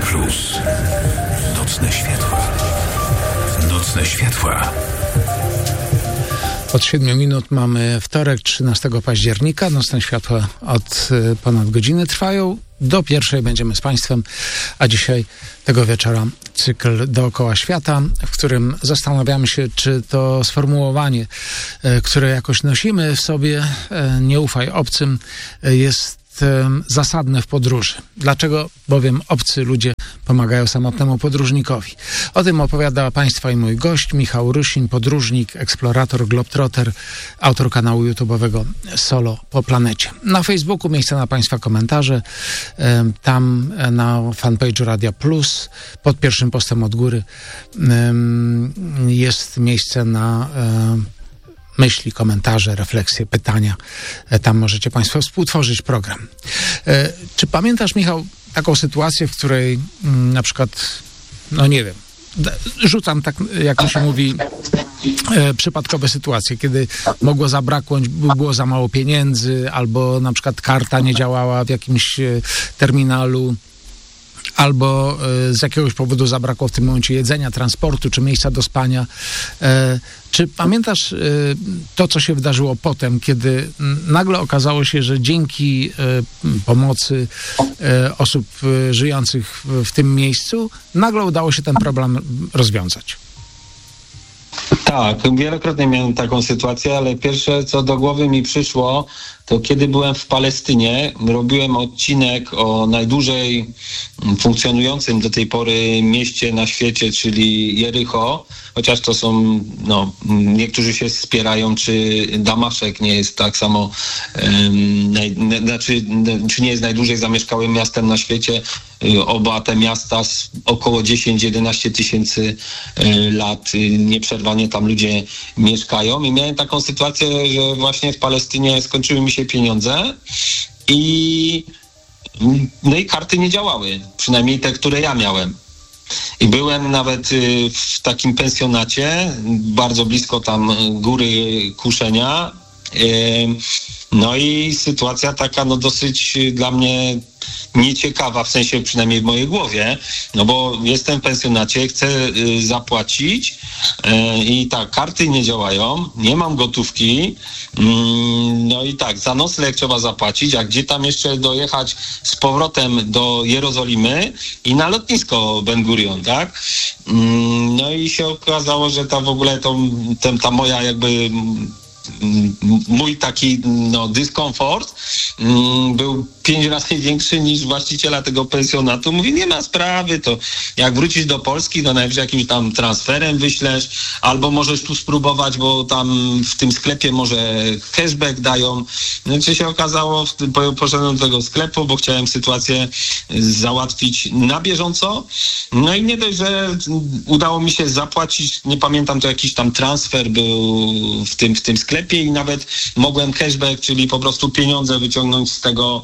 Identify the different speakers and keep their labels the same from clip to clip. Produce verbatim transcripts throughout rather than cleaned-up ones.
Speaker 1: Plus. Nocne światła. Nocne światła.
Speaker 2: Od siedmiu minut mamy wtorek, trzynastego października. Nocne światła od y, ponad godziny trwają. Do pierwszej będziemy z Państwem, a dzisiaj tego wieczora cykl Dookoła Świata, w którym zastanawiamy się, czy to sformułowanie, y, które jakoś nosimy w sobie, y, nie ufaj obcym, y, jest zasadne w podróży. Dlaczego bowiem obcy ludzie pomagają samotnemu podróżnikowi? O tym opowiada Państwa i mój gość, Michał Rusin, podróżnik, eksplorator, globetrotter, autor kanału YouTube'owego Solo po planecie. Na Facebooku miejsce na Państwa komentarze, tam na fanpage'u Radia Plus, pod pierwszym postem od góry jest miejsce na myśli, komentarze, refleksje, pytania. Tam możecie Państwo współtworzyć program. E, czy pamiętasz, Michał, taką sytuację, w której m, na przykład, no nie wiem, d- rzucam tak, jak to się mówi, e, przypadkowe sytuacje, kiedy mogło zabraknąć, było za mało pieniędzy, albo na przykład karta nie działała w jakimś e, terminalu, albo y, z jakiegoś powodu zabrakło w tym momencie jedzenia, transportu, czy miejsca do spania. E, czy pamiętasz y, to, co się wydarzyło potem, kiedy y, nagle okazało się, że dzięki y, pomocy y, osób y, żyjących w, w tym miejscu, nagle udało się ten problem rozwiązać?
Speaker 3: Tak, wielokrotnie miałem taką sytuację, ale pierwsze, co do głowy mi przyszło, to kiedy byłem w Palestynie, robiłem odcinek o najdłużej funkcjonującym do tej pory mieście na świecie, czyli Jericho, chociaż to są, no, niektórzy się spierają, czy Damaszek nie jest tak samo, um, naj, znaczy, czy nie jest najdłużej zamieszkałym miastem na świecie. Oba te miasta z około dziesięć jedenaście tysięcy lat nieprzerwanie tam ludzie mieszkają. I miałem taką sytuację, że właśnie w Palestynie skończyły mi się pieniądze i no i karty nie działały, przynajmniej te, które ja miałem. I byłem nawet w takim pensjonacie, bardzo blisko tam Góry Kuszenia. No i sytuacja taka no dosyć dla mnie nieciekawa, w sensie przynajmniej w mojej głowie, no bo jestem w pensjonacie, chcę y, zapłacić y, i tak, karty nie działają, nie mam gotówki, y, no i tak, za nocleg trzeba zapłacić, a gdzie tam jeszcze dojechać z powrotem do Jerozolimy i na lotnisko Ben Gurion, tak? Y, no i się okazało, że ta w ogóle to, ten, ta moja jakby mój taki no, dyskomfort mm, był pięć razy większy niż właściciela tego pensjonatu. Mówi, nie ma sprawy, to jak wrócisz do Polski, to najwyżej jakimś tam transferem wyślesz, albo możesz tu spróbować, bo tam w tym sklepie może cashback dają. No, czy się okazało, poszedłem do tego sklepu, bo chciałem sytuację załatwić na bieżąco. No i nie dość, że udało mi się zapłacić, nie pamiętam, to jakiś tam transfer był w tym, w tym sklepie, i nawet mogłem cashback, czyli po prostu pieniądze wyciągnąć z tego,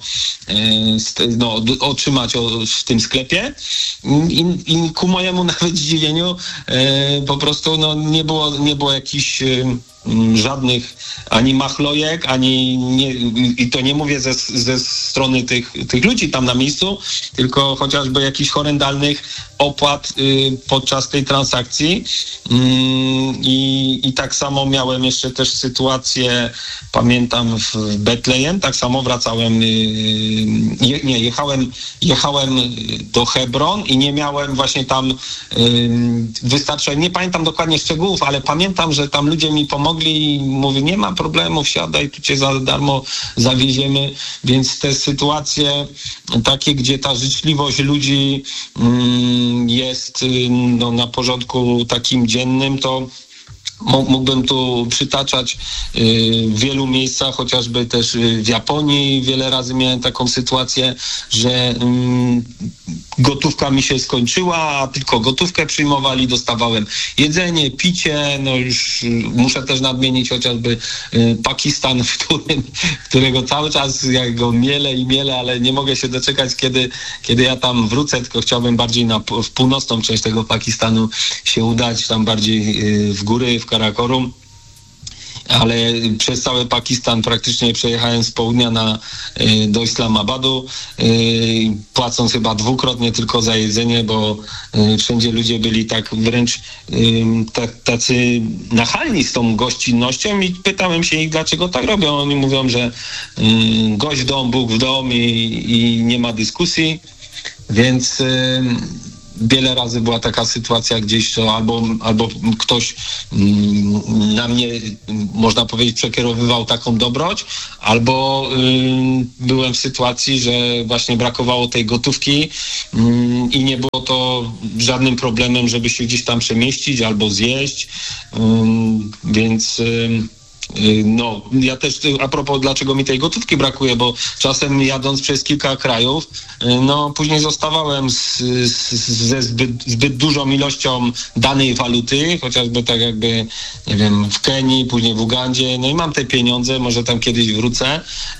Speaker 3: no, otrzymać w tym sklepie. I, i ku mojemu nawet zdziwieniu po prostu no, nie było, nie było jakichś żadnych ani machlojek, ani nie, i to nie mówię ze, ze strony tych, tych ludzi tam na miejscu, tylko chociażby jakichś horrendalnych opłat y, podczas tej transakcji. Y, i, I tak samo miałem jeszcze też sytuację, pamiętam w Betlejem, tak samo wracałem, y, je, nie, jechałem, jechałem do Hebron i nie miałem właśnie tam y, wystarczająco, nie pamiętam dokładnie szczegółów, ale pamiętam, że tam ludzie mi pomogli i mówi, nie ma problemu, wsiadaj, tu cię za darmo zawieziemy, więc te sytuacje takie, gdzie ta życzliwość ludzi mm, jest no, na porządku takim dziennym, to mógłbym tu przytaczać w wielu miejscach, chociażby też w Japonii wiele razy miałem taką sytuację, że gotówka mi się skończyła, a tylko gotówkę przyjmowali, dostawałem jedzenie, picie, no już muszę też nadmienić chociażby Pakistan, w którym, którego cały czas jak go mielę i mielę, ale nie mogę się doczekać, kiedy, kiedy ja tam wrócę, tylko chciałbym bardziej na, w północną część tego Pakistanu się udać, tam bardziej w góry, w Karakorum. ale przez cały Pakistan praktycznie przejechałem z południa na, do Islamabadu, płacąc chyba dwukrotnie tylko za jedzenie, bo wszędzie ludzie byli tak wręcz tak, tacy nachalni z tą gościnnością i pytałem się ich, dlaczego tak robią. Oni mówią, że gość w dom, Bóg w dom i, i nie ma dyskusji, więc wiele razy była taka sytuacja gdzieś, to albo, albo ktoś mm, na mnie, można powiedzieć, przekierowywał taką dobroć, albo y, byłem w sytuacji, że właśnie brakowało tej gotówki y, i nie było to żadnym problemem, żeby się gdzieś tam przemieścić albo zjeść, y, więc... Y, No, ja też, a propos, dlaczego mi tej gotówki brakuje, bo czasem jadąc przez kilka krajów, no później zostawałem z, z, ze zbyt, zbyt dużą ilością danej waluty, chociażby tak jakby, nie wiem, w Kenii, później w Ugandzie, no i mam te pieniądze, może tam kiedyś wrócę,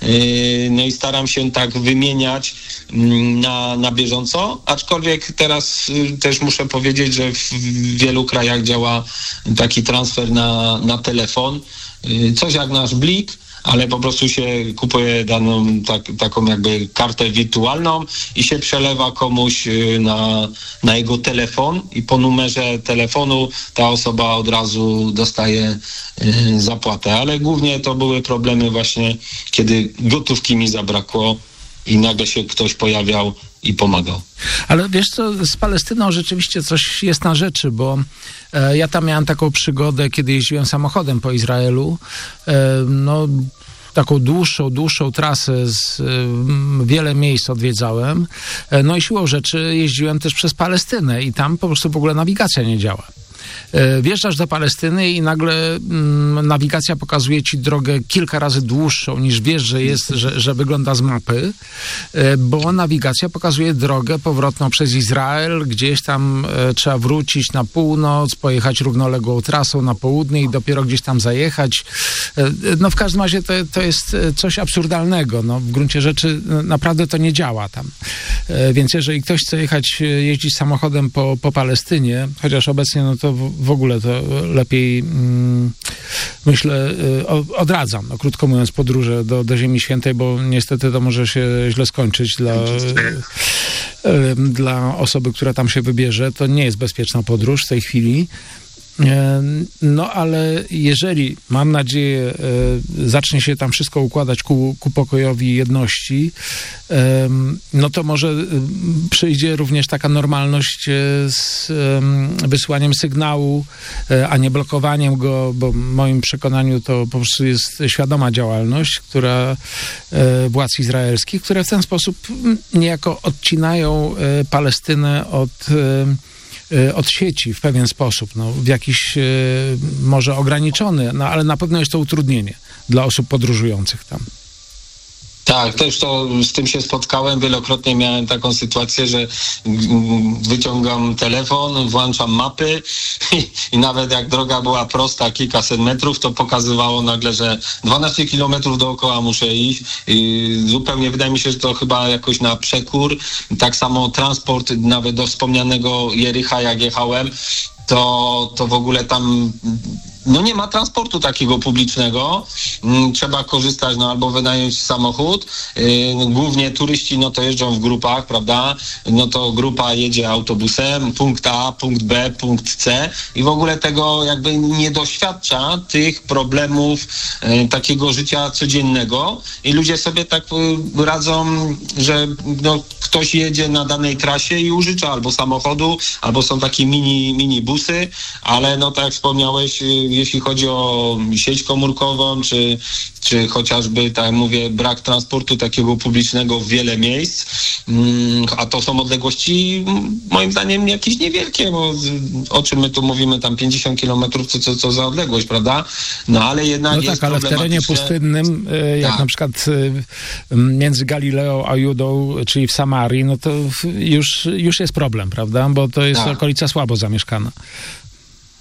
Speaker 3: no i staram się tak wymieniać na, na bieżąco, aczkolwiek teraz też muszę powiedzieć, że w wielu krajach działa taki transfer na, na telefon, coś jak nasz Blik, ale po prostu się kupuje daną tak, taką jakby kartę wirtualną i się przelewa komuś na, na jego telefon i po numerze telefonu ta osoba od razu dostaje y, zapłatę. Ale głównie to były problemy właśnie, kiedy gotówki mi zabrakło i nagle się ktoś pojawiał i pomagał.
Speaker 2: Ale wiesz co, z Palestyną rzeczywiście coś jest na rzeczy, bo e, ja tam miałem taką przygodę, kiedy jeździłem samochodem po Izraelu, e, no taką dłuższą, dłuższą trasę, z, e, wiele miejsc odwiedzałem, e, no i siłą rzeczy jeździłem też przez Palestynę i tam po prostu w ogóle nawigacja nie działa. Wjeżdżasz do Palestyny i nagle mm, nawigacja pokazuje ci drogę kilka razy dłuższą niż wiesz, że jest, że, że wygląda z mapy, bo nawigacja pokazuje drogę powrotną przez Izrael, gdzieś tam e, trzeba wrócić na północ, pojechać równoległą trasą na południe i dopiero gdzieś tam zajechać. E, no w każdym razie to, to jest coś absurdalnego. No, w gruncie rzeczy naprawdę to nie działa tam. E, więc jeżeli ktoś chce jechać, jeździć samochodem po, po Palestynie, chociaż obecnie no to w, w ogóle to lepiej mm, myślę, y, odradzam, no, krótko mówiąc, podróże do, do Ziemi Świętej, bo niestety to może się źle skończyć dla, y, y, dla osoby, która tam się wybierze. To nie jest bezpieczna podróż w tej chwili. No ale jeżeli, mam nadzieję, zacznie się tam wszystko układać ku, ku pokojowi i jedności, no to może przyjdzie również taka normalność z wysyłaniem sygnału, a nie blokowaniem go, bo w moim przekonaniu to po prostu jest świadoma działalność, która władz izraelskich, które w ten sposób niejako odcinają Palestynę od od sieci w pewien sposób, no, w jakiś może ograniczony, no, ale na pewno jest to utrudnienie dla osób podróżujących tam.
Speaker 3: Tak, też to z tym się spotkałem. Wielokrotnie miałem taką sytuację, że wyciągam telefon, włączam mapy i, i nawet jak droga była prosta, kilkaset metrów, to pokazywało nagle, że dwanaście kilometrów dookoła muszę iść. I zupełnie wydaje mi się, że to chyba jakoś na przekór. Tak samo transport nawet do wspomnianego Jericha, jak jechałem, to, to w ogóle tam no nie ma transportu takiego publicznego. Trzeba korzystać, no albo wynająć samochód. Głównie turyści, no to jeżdżą w grupach, prawda? No to grupa jedzie autobusem, punkt A, punkt B, punkt C i w ogóle tego jakby nie doświadcza tych problemów e, takiego życia codziennego i ludzie sobie tak e, radzą, że no, ktoś jedzie na danej trasie i użycza albo samochodu, albo są takie mini, mini busy, ale no tak jak wspomniałeś, jeśli chodzi o sieć komórkową, czy, czy chociażby, tak jak mówię, brak transportu takiego publicznego w wiele miejsc, a to są odległości moim zdaniem jakieś niewielkie, bo o czym my tu mówimy, tam pięćdziesiąt kilometrów, co, co, co za odległość, prawda? No ale jednak
Speaker 2: no
Speaker 3: jest
Speaker 2: tak, ale w terenie pustynnym, jak tak. na przykład między Galileą a Judą, czyli w Samarii, no to już, już jest problem, prawda? Bo to jest tak. okolica słabo zamieszkana.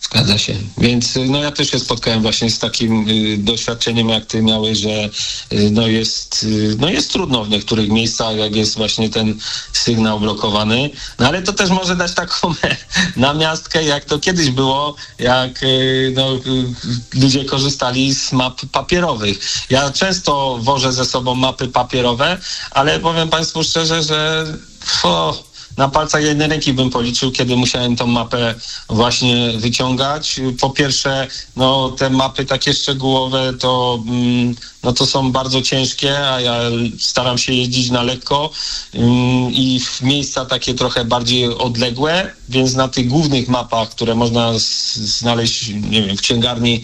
Speaker 3: Zgadza się. Więc no ja też się spotkałem właśnie z takim y, doświadczeniem, jak ty miałeś, że y, no jest y, no jest trudno w niektórych miejscach, jak jest właśnie ten sygnał blokowany. No ale to też może dać taką namiastkę, jak to kiedyś było, jak y, no, y, ludzie korzystali z map papierowych. Ja często wożę ze sobą mapy papierowe, ale powiem państwu szczerze, że o, na palcach jednej ręki bym policzył, kiedy musiałem tą mapę właśnie wyciągać. Po pierwsze, no te mapy takie szczegółowe to, no to są bardzo ciężkie, a ja staram się jeździć na lekko i w miejsca takie trochę bardziej odległe, więc na tych głównych mapach, które można znaleźć, nie wiem, w księgarni,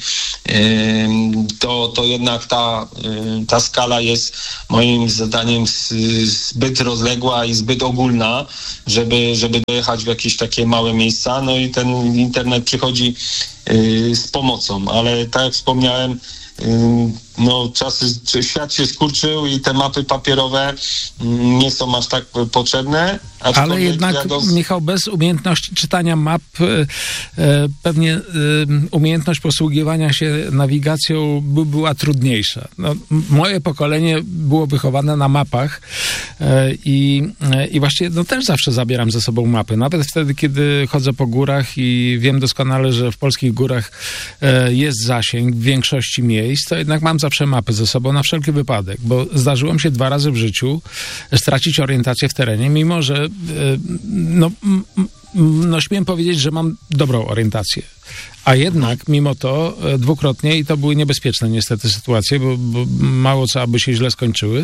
Speaker 3: to, to jednak ta, ta skala jest moim zdaniem zbyt rozległa i zbyt ogólna, żeby, żeby dojechać w jakieś takie małe miejsca. No i ten internet przychodzi yy, z pomocą, ale tak jak wspomniałem, yy, no czasy, świat się skurczył i te mapy papierowe yy, nie są aż tak potrzebne.
Speaker 2: Ale jednak, ja dos... Michał, bez umiejętności czytania map e, pewnie e, umiejętność posługiwania się nawigacją by była trudniejsza. No, moje pokolenie było wychowane na mapach e, i, e, i właściwie no, też zawsze zabieram ze sobą mapy. Nawet wtedy, kiedy chodzę po górach i wiem doskonale, że w polskich górach e, jest zasięg w większości miejsc, to jednak mam zawsze mapy ze sobą na wszelki wypadek, bo zdarzyło mi się dwa razy w życiu stracić orientację w terenie, mimo że no, no śmiem powiedzieć, że mam dobrą orientację. A jednak mimo to dwukrotnie, i to były niebezpieczne niestety sytuacje, bo, bo mało co aby się źle skończyły,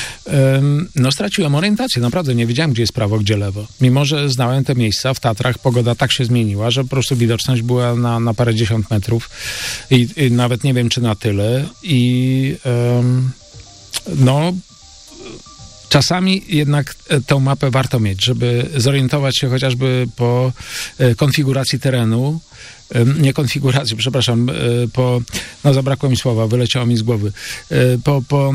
Speaker 2: no straciłem orientację. Naprawdę nie wiedziałem, gdzie jest prawo, gdzie lewo. Mimo że znałem te miejsca w Tatrach, pogoda tak się zmieniła, że po prostu widoczność była na, na parę dziesiąt metrów i, i nawet nie wiem, czy na tyle. I um, no czasami jednak tę mapę warto mieć, żeby zorientować się chociażby po konfiguracji terenu, nie konfiguracji, przepraszam, po, no zabrakło mi słowa, wyleciało mi z głowy, po, po,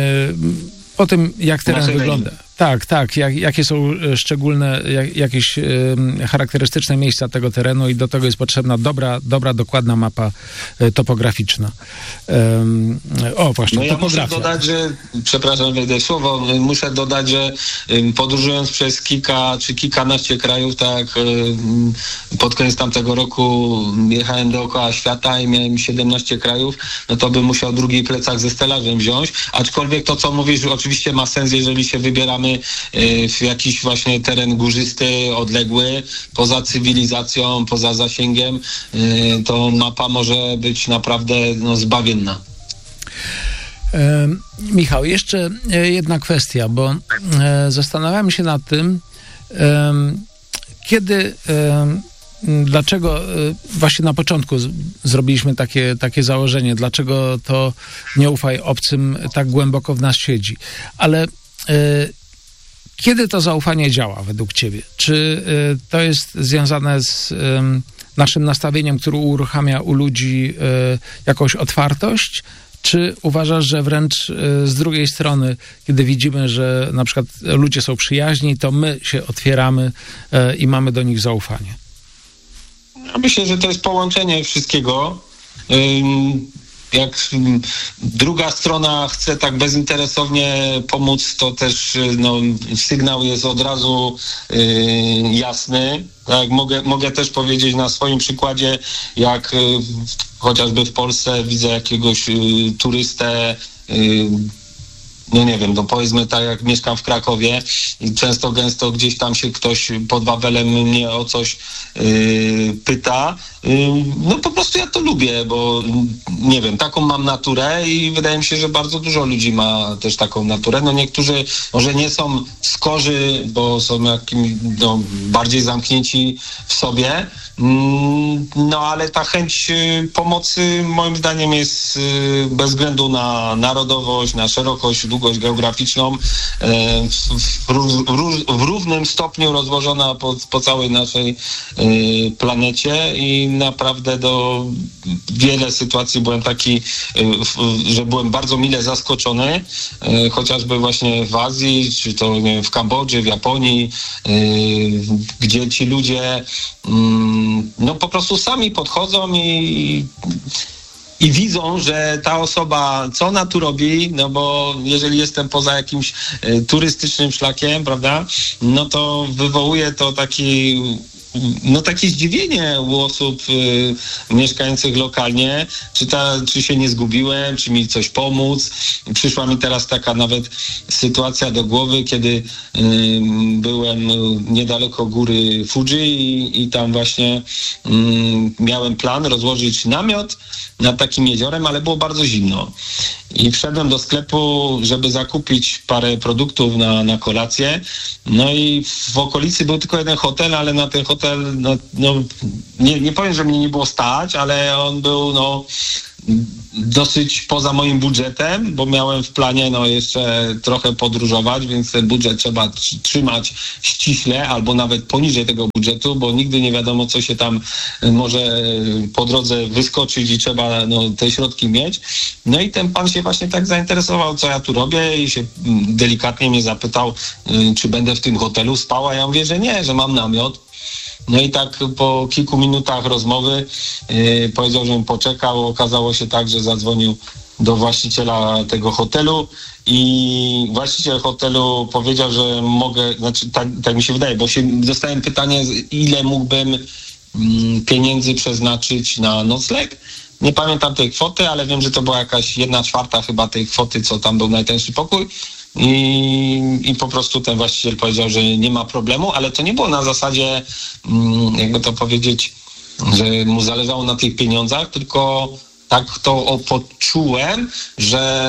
Speaker 2: po tym, jak teren Masz wygląda. Tak, tak, jak, jakie są szczególne, jak, jakieś y, charakterystyczne miejsca tego terenu i do tego jest potrzebna dobra, dobra dokładna mapa y, topograficzna. Um, o, właśnie,
Speaker 3: no ja
Speaker 2: topografia.
Speaker 3: Muszę dodać, że, przepraszam, wejdę słowo, muszę dodać, że y, podróżując przez kilka czy kilkanaście krajów, tak, y, pod koniec tamtego roku jechałem dookoła świata i miałem siedemnaście krajów, no to bym musiał drugi plecak ze stelażem wziąć, aczkolwiek to, co mówisz, oczywiście ma sens, jeżeli się wybieramy w jakiś właśnie teren górzysty, odległy, poza cywilizacją, poza zasięgiem, to mapa może być naprawdę no, zbawienna.
Speaker 2: E, Michał, jeszcze jedna kwestia, bo e, zastanawiam się nad tym, e, kiedy e, dlaczego właśnie na początku z, zrobiliśmy takie, takie założenie, dlaczego to nie ufaj obcym tak głęboko w nas siedzi, ale e, kiedy to zaufanie działa według ciebie? Czy y, to jest związane z y, naszym nastawieniem, które uruchamia u ludzi y, jakąś otwartość? Czy uważasz, że wręcz y, z drugiej strony, kiedy widzimy, że na przykład ludzie są przyjaźni, to my się otwieramy y, i mamy do nich zaufanie?
Speaker 3: Ja myślę, że to jest połączenie wszystkiego. Ym... Jak druga strona chce tak bezinteresownie pomóc, to też no, sygnał jest od razu y, jasny. Tak, mogę, mogę też powiedzieć na swoim przykładzie, jak y, chociażby w Polsce widzę jakiegoś y, turystę, y, no nie wiem, no powiedzmy tak jak mieszkam w Krakowie i często gęsto gdzieś tam się ktoś pod Wawelem mnie o coś yy, pyta, yy, no po prostu ja to lubię, bo nie wiem, taką mam naturę i wydaje mi się, że bardzo dużo ludzi ma też taką naturę. No niektórzy może nie są skorzy, bo są jakimiś no, bardziej zamknięci w sobie, no ale ta chęć pomocy moim zdaniem jest bez względu na narodowość, na szerokość, długość geograficzną w, w, w równym stopniu rozłożona po, po całej naszej planecie i naprawdę do wiele sytuacji byłem taki, że byłem bardzo mile zaskoczony, chociażby właśnie w Azji, czy to nie wiem, w Kambodży, w Japonii, gdzie ci ludzie no po prostu sami podchodzą i I widzą, że ta osoba, co ona tu robi, no bo jeżeli jestem poza jakimś y, turystycznym szlakiem, prawda, no to wywołuje to taki, no takie zdziwienie u osób y, mieszkających lokalnie, czy, ta, czy się nie zgubiłem, czy mi coś pomóc. Przyszła mi teraz taka nawet sytuacja do głowy, kiedy y, byłem niedaleko góry Fuji i, i tam właśnie y, miałem plan rozłożyć namiot nad takim jeziorem, ale było bardzo zimno. I wszedłem do sklepu, żeby zakupić parę produktów na, na kolację. No i w okolicy był tylko jeden hotel, ale na ten hotel, no, no nie, nie powiem, że mnie nie było stać, ale on był, no, dosyć poza moim budżetem, bo miałem w planie no jeszcze trochę podróżować, więc ten budżet trzeba trzymać ściśle albo nawet poniżej tego budżetu, bo nigdy nie wiadomo, co się tam może po drodze wyskoczyć i trzeba no, te środki mieć. No i ten pan się właśnie tak zainteresował, co ja tu robię i się delikatnie mnie zapytał, czy będę w tym hotelu spał, a ja mówię, że nie, że mam namiot. No i tak po kilku minutach rozmowy yy, powiedział, żebym poczekał. Okazało się tak, że zadzwonił do właściciela tego hotelu i właściciel hotelu powiedział, że mogę, znaczy tak, tak mi się wydaje, bo się dostałem pytanie, ile mógłbym mm, pieniędzy przeznaczyć na nocleg. Nie pamiętam tej kwoty, ale wiem, że to była jakaś jedna czwarta chyba tej kwoty, co tam był najtańszy pokój. I, I po prostu ten właściciel powiedział, że nie ma problemu, ale to nie było na zasadzie, jakby to powiedzieć, że mu zależało na tych pieniądzach, tylko tak to poczułem, że,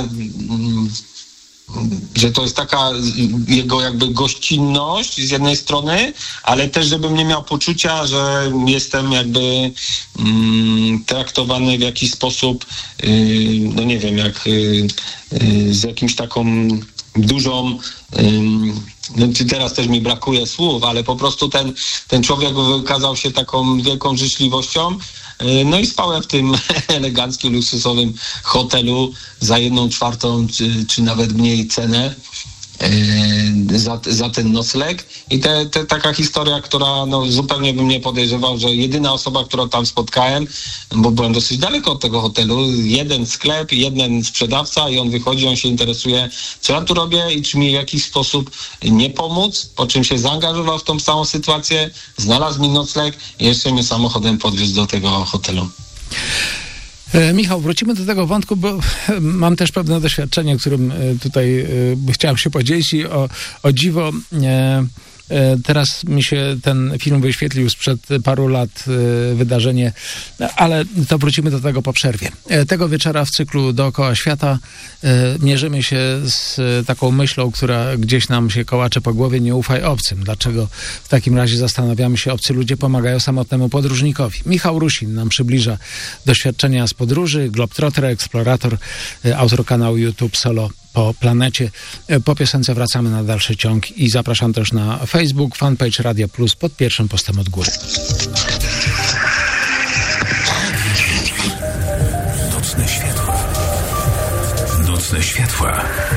Speaker 3: że to jest taka jego jakby gościnność z jednej strony, ale też żebym nie miał poczucia, że jestem jakby mm, traktowany w jakiś sposób, yy, no nie wiem, jak yy, yy, z jakimś taką dużą, no teraz też mi brakuje słów, ale po prostu ten, ten człowiek wykazał się taką wielką życzliwością. No i spałem w tym eleganckim, luksusowym hotelu za jedną czwartą, czy, czy nawet mniej cenę za, za ten nocleg. I te, te, taka historia, która no, zupełnie bym nie podejrzewał, że jedyna osoba, którą tam spotkałem, bo byłem dosyć daleko od tego hotelu, jeden sklep, jeden sprzedawca i on wychodzi, on się interesuje, co ja tu robię i czy mi w jakiś sposób nie pomóc, po czym się zaangażował w tą samą sytuację, znalazł mi nocleg i jeszcze mnie samochodem podwiózł do tego hotelu.
Speaker 2: Michał, wrócimy do tego wątku, bo mam też pewne doświadczenie, którym tutaj chciałem się podzielić i o, o dziwo teraz mi się ten film wyświetlił sprzed paru lat, wydarzenie, ale to wrócimy do tego po przerwie. Tego wieczora w cyklu Dookoła Świata mierzymy się z taką myślą, która gdzieś nam się kołacze po głowie: nie ufaj obcym. Dlaczego w takim razie zastanawiamy się, obcy ludzie pomagają samotnemu podróżnikowi? Michał Rusin nam przybliża doświadczenia z podróży, globetrotter, eksplorator, autor kanału YouTube Solo po planecie. Po piosence wracamy na dalszy ciąg i zapraszam też na Facebook, fanpage Radia Plus pod pierwszym postem od góry.
Speaker 1: Nocne światła. Nocne światła.